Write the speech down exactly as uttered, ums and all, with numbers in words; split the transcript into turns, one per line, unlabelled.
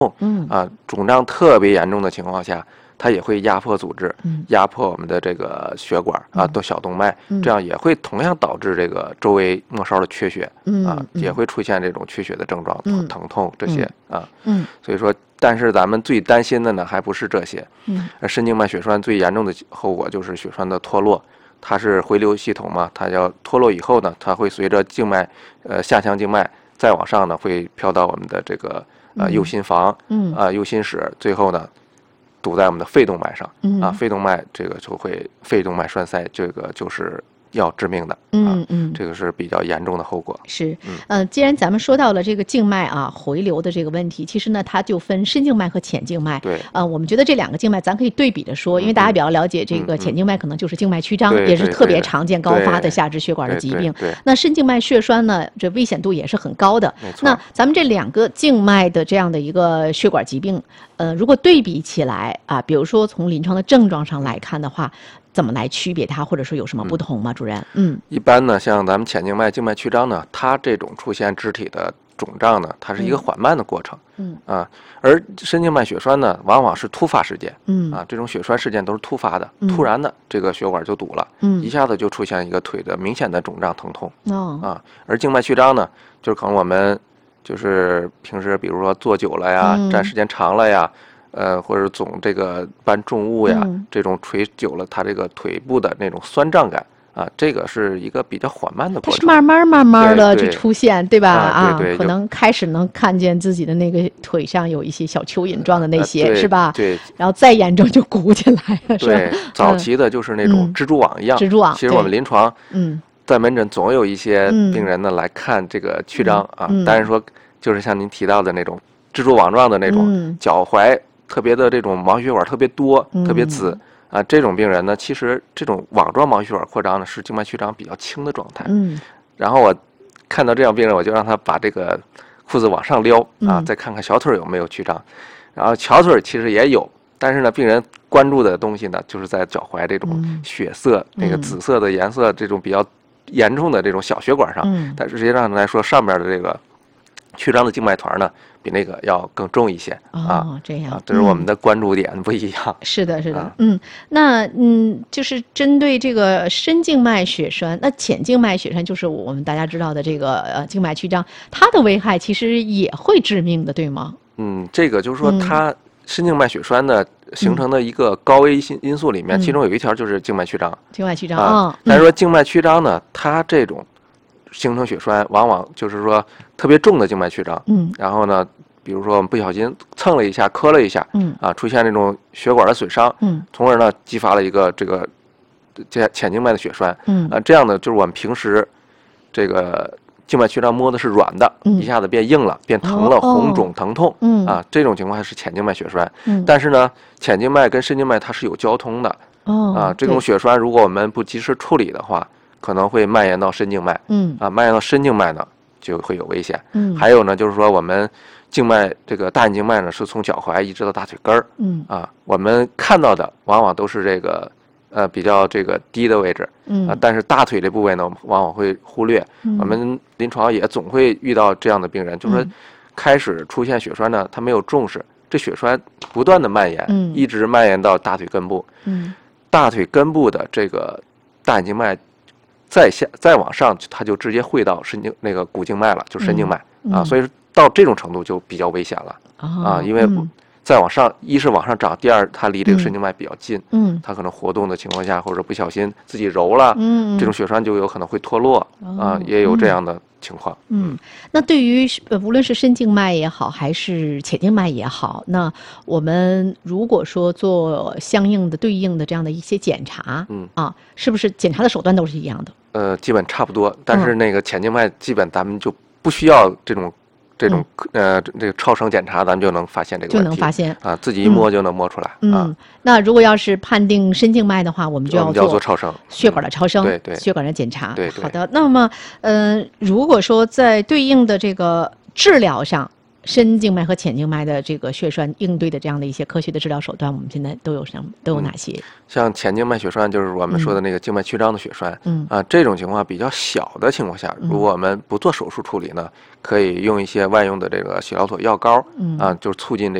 嗯
啊，肿胀特别严重的情况下，它也会压迫组织，
嗯
压迫我们的这个血管啊，动小动脉，
嗯
这样也会同样导致这个周围末梢的缺血
嗯
啊，
嗯
也会出现这种缺血的症状，
嗯
疼痛这些啊。
嗯
所以说，但是咱们最担心的呢，还不是这些。
嗯
而深静脉血栓最严重的后果就是血栓的脱落，它是回流系统嘛，它要脱落以后呢，它会随着静脉，呃下腔静脉再往上呢，会飘到我们的这个呃
嗯
右心房，
嗯
啊、右心室，最后呢堵在我们的肺动脉上，
嗯
啊，肺动脉这个就会肺动脉栓塞，这个就是要致命的，
嗯
啊，
嗯
这个是比较严重的后果。
是，呃，既然咱们说到了这个静脉啊回流的这个问题，其实呢，它就分深静脉和浅静脉。
对，
呃，我们觉得这两个静脉咱可以对比着说，因为大家比较了解这个
嗯嗯
浅静脉可能就是静脉曲张，
对
也是
对对
特别常见高发的
对
下肢血管的
对
疾病。
对对
那深静脉血栓呢，这危险度也是很高的。
没错
那咱们这两个静脉的这样的一个血管疾病，呃，如果对比起来啊，比如说从临床的症状上来看的话，怎么来区别它，或者说有什么不同吗，主任？嗯
一般呢，像咱们浅静脉静脉曲张呢，它这种出现肢体的肿胀呢，它是一个缓慢的过程，
嗯
啊，而深静脉血栓呢，往往是突发事件，
嗯
啊，这种血栓事件都是突发的，
嗯
突然的这个血管就堵了，
嗯
一下子就出现一个腿的明显的肿胀疼痛，
哦
啊，而静脉曲张呢，就是可能我们就是平时比如说坐久了呀，
嗯
站时间长了呀。呃，或者总这个搬重物呀，
嗯
这种捶久了，它这个腿部的那种酸胀感啊，这个是一个比较缓慢的
它是
过程。
慢慢慢慢的
对对
就出现，对吧？
啊对对就
可能开始能看见自己的那个腿上有一些小蚯蚓状的那些，
呃对
是吧？
对
然后再严重就鼓起来了，是吧？
对，早期的就是那种
嗯
蜘蛛网一样。
蜘蛛网
其实我们
对
临床
嗯
在门诊总有一些
嗯
病人呢来看这个曲张啊
嗯，
但是说就是像您提到的那种蜘蛛网状的那种
嗯
脚踝特别的这种毛细血管特别多、
嗯
特别紫啊，这种病人呢，其实这种网状毛细血管扩张呢是静脉曲张比较轻的状态。
嗯
然后我看到这样病人，我就让他把这个裤子往上撩啊，
嗯
再看看小腿有没有曲张。然后小腿其实也有，但是呢，病人关注的东西呢，就是在脚踝这种
嗯
血色、那个紫色的颜色这种比较严重的这种小血管上。
嗯
但实际上来说，上面的这个曲张的静脉团呢，比那个要更重一些啊。
哦，这样
啊，这是我
嗯
们的关注点不一样。
是的，是的，
啊
嗯，那嗯，就是针对这个深静脉血栓，那浅静脉血栓就是我们大家知道的这个呃静脉曲张，它的危害其实也会致命的，对吗？
嗯，这个就是说
嗯
它深静脉血栓的形成的一个高危因因素里面，
嗯
其中有一条就是静脉曲张。
静脉曲张
啊
啊，，
但是说静脉曲张呢，它这种形成血栓，往往就是说特别重的静脉曲张，
嗯
然后呢，比如说我们不小心蹭了一下、磕了一下，
嗯
啊，出现这种血管的损伤，
嗯
从而呢激发了一个这个这浅静脉的血栓，
嗯
啊，这样呢就是我们平时这个静脉曲张摸的是软的，
嗯
一下子变硬了，变疼了，
哦哦
红肿疼痛，
嗯
啊，这种情况下是浅静脉血栓，
嗯，
但是呢，浅静脉跟深静脉它是有交通的。
哦
啊，这种
对
血栓如果我们不及时处理的话，可能会蔓延到深静脉
嗯
啊，蔓延到深静脉呢就会有危险。
嗯
还有呢，就是说我们静脉这个大隐静脉呢是从脚踝一直到大腿根儿
嗯
啊，我们看到的往往都是这个呃比较这个低的位置啊
嗯，
但是大腿这部位呢往往会忽略。
嗯
我们临床也总会遇到这样的病人，就是说
嗯
开始出现血栓呢，他没有重视，这血栓不断的蔓延，
嗯
一直蔓延到大腿根部。
嗯
大腿根部的这个大隐静脉再下再往上，它就直接汇到神经那个股静脉了，就是深静脉、
嗯
啊，所以到这种程度就比较危险了、
啊
啊，因为
嗯
再往上，一是往上涨，第二它离这个深静脉比较近，
嗯
它可能活动的情况下，或者不小心自己揉了，
嗯
这种血栓就有可能会脱落、啊
哦，
也有这样的情况。
嗯，那对于呃无论是深静脉也好，还是浅静脉也好，那我们如果说做相应的对应的这样的一些检查，
嗯
啊，是不是检查的手段都是一样的？
呃，基本差不多，但是
嗯
那个浅静脉基本咱们就不需要这种这种、呃这个超声检查，咱们就能发现这个
就
问题，
能发现。
啊，自己一摸就能摸出来、啊
嗯，。那如果要是判定深静脉的话，我们就要
我们就要
做
做超声，
血管的超声，
对对
血管的检查。
对对
好的。那么，呃，如果说在对应的这个治疗上， 深静脉和浅静脉的这个血栓应对的这样的一些科学的治疗手段，我们现在都有什么都有哪些？
嗯、像浅静脉血栓，就是我们说的那个静脉曲张的血栓，
嗯
啊，这种情况比较小的情况下，如果我们不做手术处理呢，可以用一些万用的这个血疗妥药膏，
嗯
啊，就是促进这